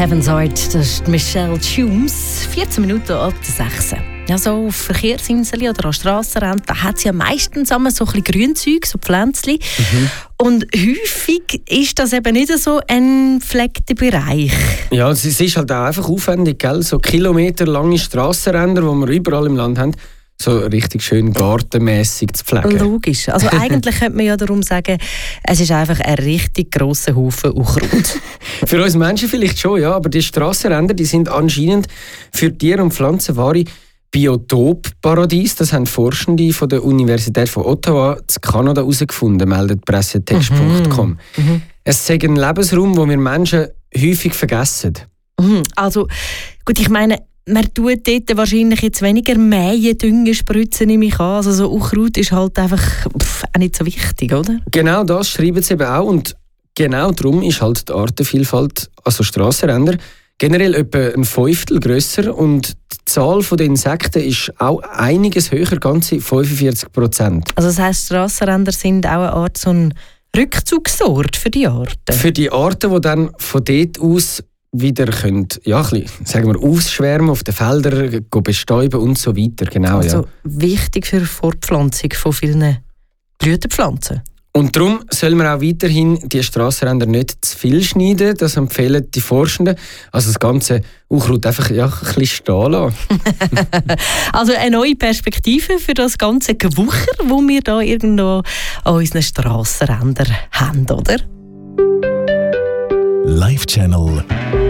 Heaven's Art, das ist Michelle Tumes. 14 Minuten ab der 6. Ja, so auf Verkehrsinseln oder an Strassenrändern, da hat es ja meistens so ein bisschen Grünzeug, so Pflänzchen. Und häufig ist das eben nicht so ein gefleckter Bereich. Ja, es ist halt auch einfach aufwendig, gell? So kilometerlange Strassenränder, die wir überall im Land haben, so richtig schön gartenmässig zu pflegen. Logisch. Also eigentlich könnte man ja darum sagen, es ist einfach ein richtig grosser Haufen Unkraut. Für uns Menschen vielleicht schon, ja, aber die Strassenränder, die sind anscheinend für Tier- und Pflanzen wahre Biotopparadies. Das haben Forschende von der Universität von Ottawa in Kanada herausgefunden, meldet pressetext.com. Es ist ein Lebensraum, den wir Menschen häufig vergessen. Also, gut, ich meine, man tut dort wahrscheinlich jetzt weniger Mähen, Düngen, Spritzen, nehme ich an. Also so Unkraut ist halt einfach auch nicht so wichtig, oder? Genau das schreiben sie eben auch. Und genau darum ist halt die Artenvielfalt, also Strassenränder, generell etwa ein Fünftel grösser. Und die Zahl der Insekten ist auch einiges höher, ganze 45%. Also das heisst, Strassenränder sind auch eine Art so ein Rückzugsort für die Arten? Für die Arten, die dann von dort aus wieder können, ja, ein bisschen, sagen wir, ausschwärmen auf den Feldern, bestäuben und so weiter. Genau, also ja. Wichtig für die Fortpflanzung von vielen Blütenpflanzen. Und darum soll man auch weiterhin die Strassenränder nicht zu viel schneiden. Das empfehlen die Forschenden. Also das ganze Unkraut einfach ein bisschen stehen lassen. Also eine neue Perspektive für das ganze Gewucher, das wir hier irgendwo an unseren Strassenrändern haben, oder? Live Channel